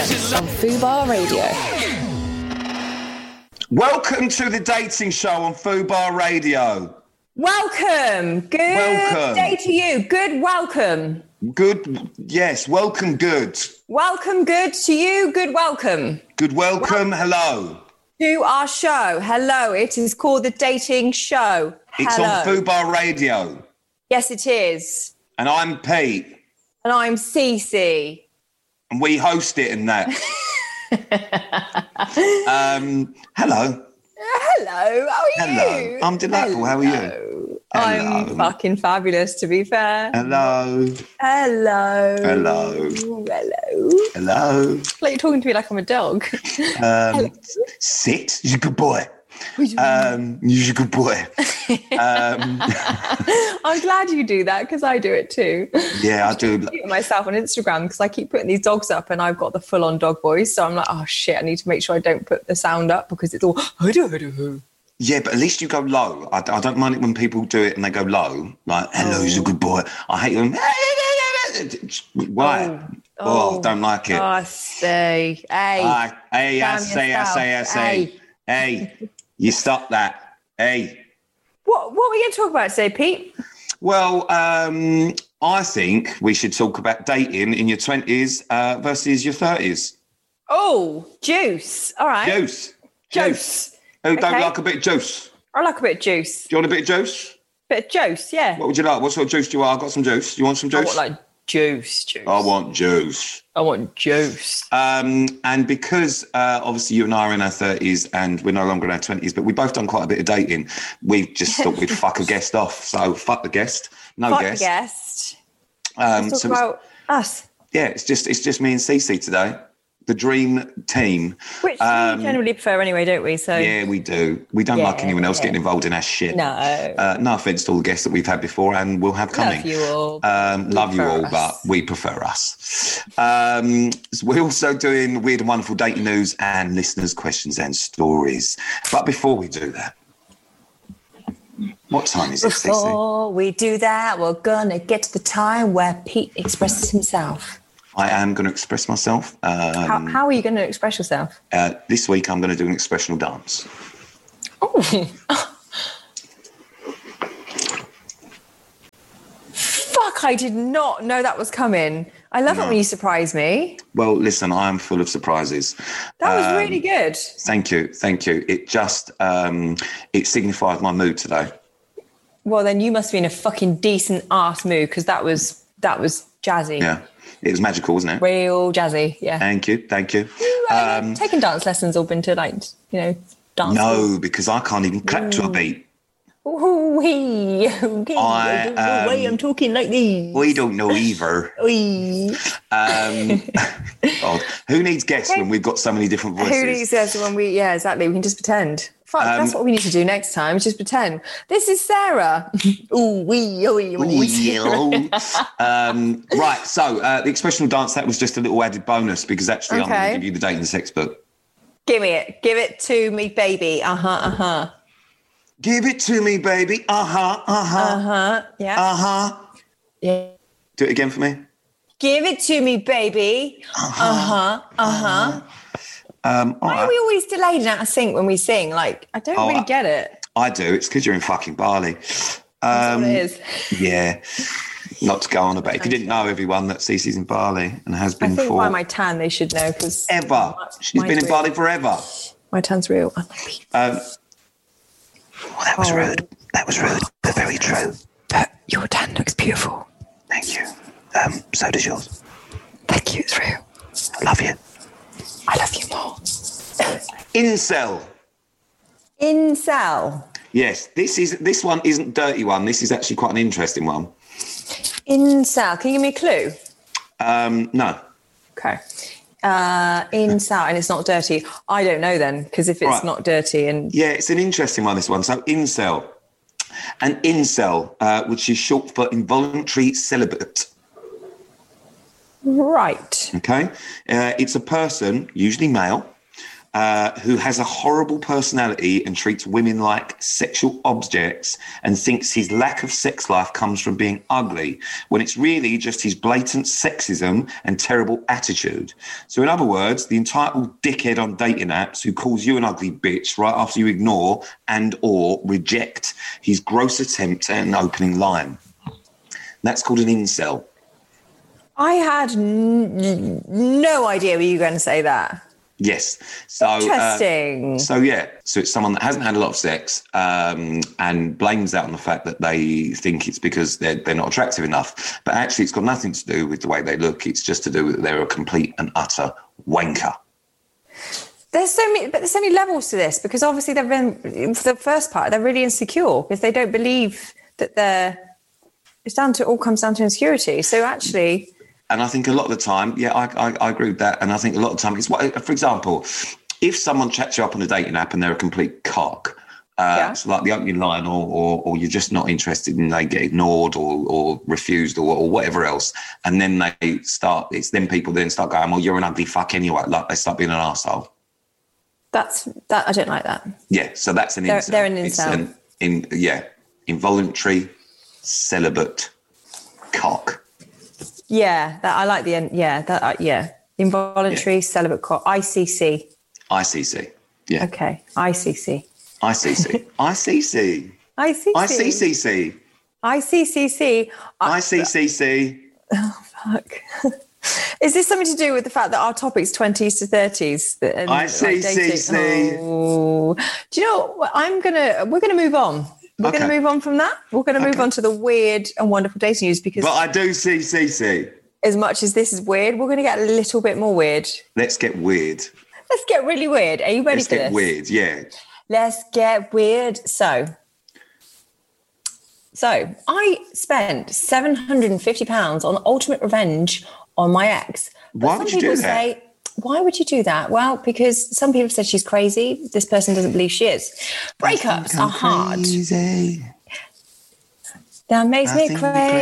Silence on Fubar Radio. Welcome to the dating show on Fubar Radio. Welcome. Good day to you. Good welcome. Good, yes, welcome good. Welcome good to you. Good welcome. Good welcome, hello. To our show. Hello. It is called The Dating Show. It's Hello. on Fubar Radio. Yes, it is. And I'm Pete. And I'm Cece. And we host it and that. Hello. Hello. How are Hello. you? I'm delightful. How are you? I'm fucking fabulous, to be fair. Hello. Hello. Hello. Hello. Hello. Like you're talking to me like I'm a dog. Sit. You're a good boy. You're a good boy. I'm glad you do that because I do it too. Yeah, I do. I myself on Instagram because I keep putting these dogs up and I've got the full-on dog voice. So I'm like, oh shit, I need to make sure I don't put the sound up because it's all. Yeah, but at least you go low. I don't mind it when people do it and they go low. Like, hello, he's a good boy. I hate them. Why? Don't like it. I say, hey. I say. Hey, you stop that. Hey. What are we going to talk about today, Pete? Well, I think we should talk about dating in your 20s versus your 30s. Oh, juice. All right. Juice. Who don't like a bit of juice? I like a bit of juice. Do you want a bit of juice? Bit of juice, yeah. What would you like? What sort of juice do you want? I've got some juice. Do you want some juice? I want like juice. I want juice. And because obviously you and I are in our 30s and we're no longer in our 20s, but we've both done quite a bit of dating, we've just thought we'd fuck a guest off. So fuck the guest. Fuck the guest. Let's talk about us. Yeah, it's just me and Cece today. The dream team. Which we generally prefer anyway, don't we? So yeah, we do. We don't like anyone else getting involved in our shit. No. No offence to all the guests that we've had before and we'll have coming. Love you all. Love you all, but we prefer us. So we're also doing weird and wonderful dating news and listeners' questions and stories. But before we do that, what time is it, Cece? Before we do that, we're going to get to the time where Pete expresses himself. I am going to express myself. How are you going to express yourself? This week, I'm going to do an expressional dance. Oh. Fuck, I did not know that was coming. I love it when you surprise me. Well, listen, I am full of surprises. That was really good. Thank you. It just, it signified my mood today. Well, then you must be in a fucking decent ass mood because that was jazzy. Yeah. It was magical, wasn't it? Real jazzy, yeah. Thank you. You taken dance lessons or been to dance? No, because I can't even clap to a beat. Okay. I'm talking like this. We don't know either. God, who needs guests when we've got so many different voices? Who needs guests when yeah, exactly. We can just pretend. Fuck, that's what we need to do next time. Just pretend. This is Sarah. Right, so the expressional dance, that was just a little added bonus because actually I'm going to give you the dating sex book. Give me it. Give it to me, baby. Give it to me, baby. Yeah. Yeah. Do it again for me. Give it to me, baby. Why are we always delayed and out of sync when we sing? Like, I don't really get it. I do. It's because you're in fucking Bali. That's what it is. Yeah. Not to go on about it. If you didn't know, everyone, that Cece's in Bali and has been for... I think by my tan, they should know. Cause ever. She's been in Bali forever. My tan's real. Well, that was rude. That was rude, but very true. But your tan looks beautiful. Thank you. So does yours. Thank you, it's real. I love you. I love you more. Incel. Yes, this one isn't dirty one. This is actually quite an interesting one. Incel. Can you give me a clue? No. Okay. Incel, and it's not dirty. I don't know then, because if it's not dirty and... Yeah, it's an interesting one, this one. So incel. An incel, which is short for involuntary celibate. Right. Okay. It's a person, usually male, who has a horrible personality and treats women like sexual objects and thinks his lack of sex life comes from being ugly, when it's really just his blatant sexism and terrible attitude. So in other words, the entitled dickhead on dating apps who calls you an ugly bitch right after you ignore and or reject his gross attempt at an opening line. That's called an incel. I had no idea you were going to say that. Yes. So interesting. So it's someone that hasn't had a lot of sex and blames that on the fact that they think it's because they're not attractive enough. But actually, it's got nothing to do with the way they look. It's just to do with they're a complete and utter wanker. There's so many levels to this, because obviously they've been, for the first part, they're really insecure because they don't believe that all comes down to insecurity. So actually. And I think a lot of the time, I agree with that. And I think a lot of the time, it's what, for example, if someone chats you up on a dating app and they're a complete cock, so like the opening line, or you're just not interested and they get ignored or refused or whatever else, and then people then start going, well, you're an ugly fuck anyway. Like they start being an arsehole. That I don't like that. Yeah, so that's an incel. They're an incel. It's involuntary celibate cock. Yeah, I like the end. Yeah, involuntary celibate cock. ICC. Yeah. Okay. ICC. ICC. ICC. ICC. ICCC. ICCC. Oh fuck. Is this something to do with the fact that our topic's 20s to 30s? ICCC. Oh. Do you know what? We're gonna move on. We're going to move on from that. We're going to move on to the weird and wonderful dating news, because... But I do see CC. As much as this is weird, we're going to get a little bit more weird. Let's get weird. Let's get really weird. Are you ready for this? Let's get weird, yeah. Let's get weird. So I spent £750 on ultimate revenge on my ex. Why would you do that? Why would you do that? Well, because some people said she's crazy. This person doesn't believe she is. Breakups are hard. Crazy. That makes me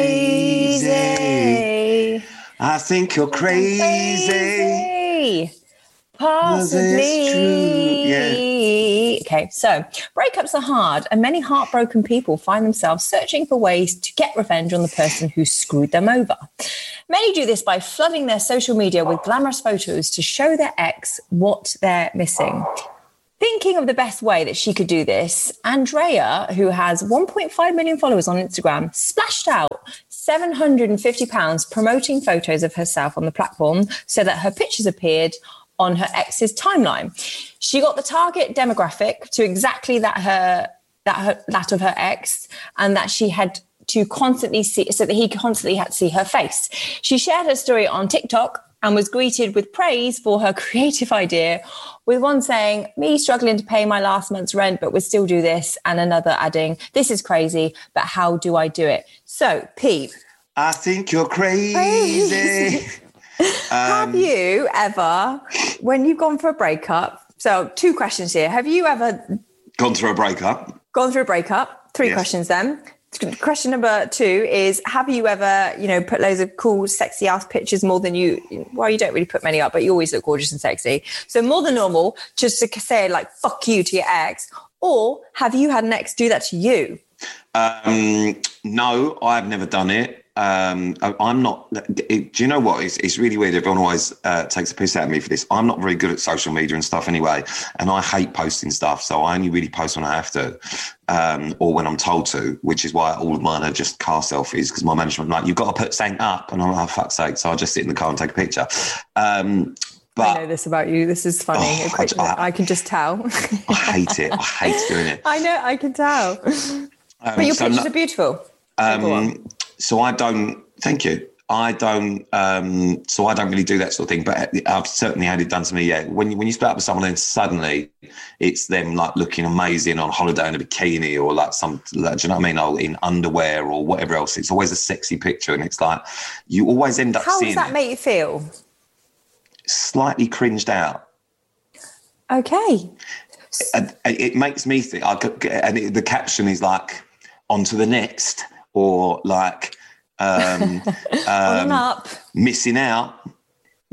crazy. I think you're crazy. Possibly. True. Yeah. Okay, so breakups are hard, and many heartbroken people find themselves searching for ways to get revenge on the person who screwed them over. Many do this by flooding their social media with glamorous photos to show their ex what they're missing. Thinking of the best way that she could do this, Andrea, who has 1.5 million followers on Instagram, splashed out £750 promoting photos of herself on the platform so that her pictures appeared on her ex's timeline. She got the target demographic to exactly that of her ex, and that she had to constantly see, so that he constantly had to see her face. She shared her story on TikTok and was greeted with praise for her creative idea, with one saying, "Me struggling to pay my last month's rent, but would still do this," and another adding, "This is crazy, but how do I do it?" So, Pete. I think you're crazy. Have you ever, when you've gone for a breakup, so 2 questions here. Have you ever gone through a breakup? 3 questions then. Question number 2 is, have you ever, put loads of cool, sexy ass pictures more than you don't really put many up, but you always look gorgeous and sexy. So more than normal, just to say like, fuck you to your ex. Or have you had an ex do that to you? No, I've never done it. I'm not. Do you know what? It's really weird. Everyone always takes a piss out of me for this. I'm not very good at social media and stuff anyway, and I hate posting stuff. So I only really post when I have to, or when I'm told to, which is why all of mine are just car selfies, because my management like, "You've got to put something up," and I'm like, "Oh, fuck's sake!" So I just sit in the car and take a picture. But I know this about you. This is funny. I can just tell. I hate it. I hate doing it. I know. I can tell. But your pictures are beautiful. So I don't, thank you. So I don't really do that sort of thing, but I've certainly had it done to me. Yeah. When you split up with someone and suddenly it's them like looking amazing on holiday in a bikini, or like do you know what I mean? Or in underwear or whatever else. It's always a sexy picture, and it's like, you always end up seeing it. How does that make you feel? Slightly cringed out. Okay. It makes me think, the caption is like, "On to the next," or like, on up. "Missing out." Yeah.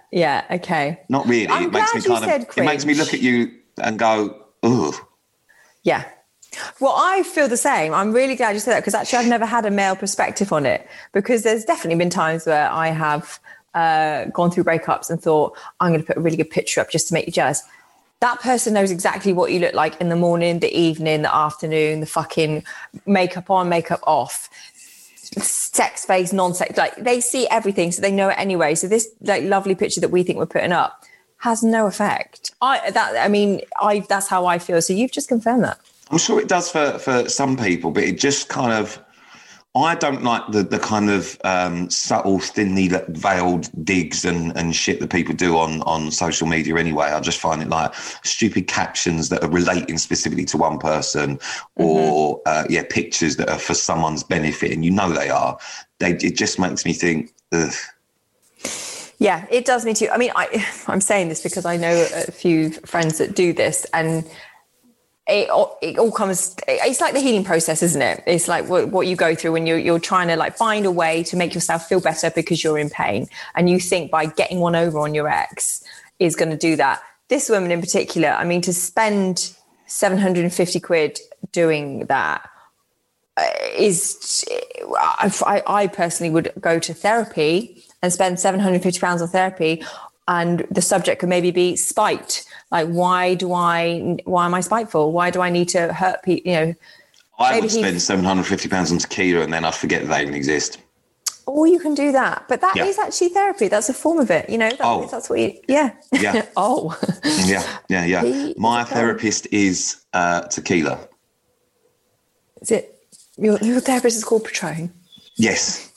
Yeah. Okay. Not really. I'm It makes me glad you said it makes me look at you and go, ugh. Yeah. Well, I feel the same. I'm really glad you said that, because actually I've never had a male perspective on it, because there's definitely been times where I have gone through breakups and thought, I'm going to put a really good picture up just to make you jealous. That person knows exactly what you look like in the morning, the evening, the afternoon, the fucking makeup on, makeup off, sex face, non-sex. Like, they see everything, so they know it anyway. So this like lovely picture that we think we're putting up has no effect. That's how I feel. So you've just confirmed that. I'm sure it does for some people, but it just kind of, I don't like the kind of subtle, thinly veiled digs and shit that people do on social media anyway. I just find it like stupid captions that are relating specifically to one person, or pictures that are for someone's benefit, and you know they are. It just makes me think, ugh. Yeah, it does me too. I mean, I'm saying this because I know a few friends that do this, and it all comes, it's like the healing process, isn't it? It's like what you go through when you're trying to like find a way to make yourself feel better because you're in pain. And you think by getting one over on your ex is going to do that. This woman in particular, I mean, to spend 750 quid doing that is, I personally would go to therapy and spend £750 on therapy. And the subject could maybe be spite. Like, why am I spiteful? Why do I need to hurt people? You know, I would spend £750 on tequila and then I'd forget that they even exist. Or you can do that. But that is actually therapy. That's a form of it. You know, that's what you, yeah. Oh. Yeah. My therapist is tequila. Is it, your therapist is called Patron? Yes.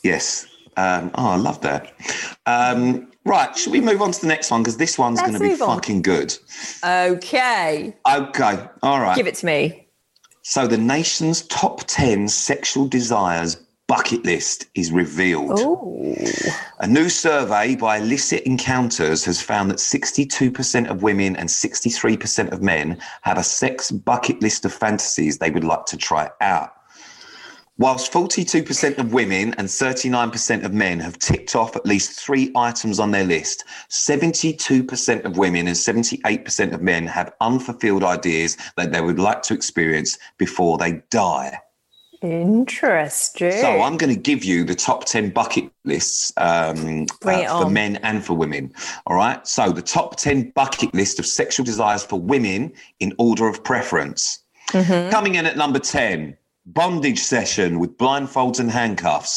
I love that. Right, should we move on to the next one? Because this one's going to be fucking good. Okay. All right. Give it to me. So the nation's top 10 sexual desires bucket list is revealed. Ooh. A new survey by Illicit Encounters has found that 62% of women and 63% of men have a sex bucket list of fantasies they would like to try out. Whilst 42% of women and 39% of men have ticked off at least 3 items on their list, 72% of women and 78% of men have unfulfilled ideas that they would like to experience before they die. Interesting. So I'm going to give you the top 10 bucket lists for men and for women. All right. So the top 10 bucket list of sexual desires for women in order of preference. Mm-hmm. Coming in at number 10. Bondage session with blindfolds and handcuffs.